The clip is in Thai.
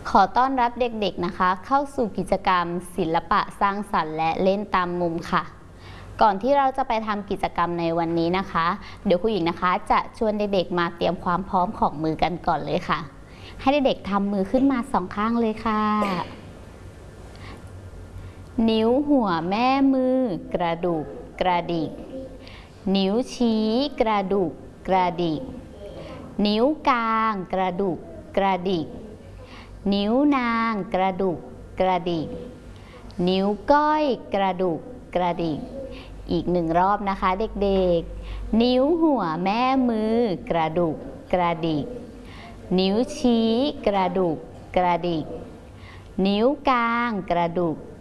ขอต้อนรับเด็กๆนะคะเข้าสู่กิจกรรมศิลปะสร้างสรรค์และเล่นตามมุมค่ะก่อนที่เราจะไปทำกิจกรรมในวันนี้นะคะเดี๋ยวครูหญิงนะคะจะชวนเด็กๆมาเตรียมความพร้อมของมือกันก่อนเลยค่ะให้เด็กๆทำมือขึ้นมาสองข้างเลยค่ะนิ้วหัวแม่มือกระดูกกระดิกนิ้วชี้กระดูกกระดิกนิ้วกลางกระดูกกระดิกนิ้วนางกระดูกกระดิกนิ้วก้อยกระดูกกระดิกอีกหนึ่งรอบนะคะเด็กๆนิ้วหัวแม่มือกระดูกกระดิกนิ้วชี้กระดูกกระดิกนิ้วกลางกระดูก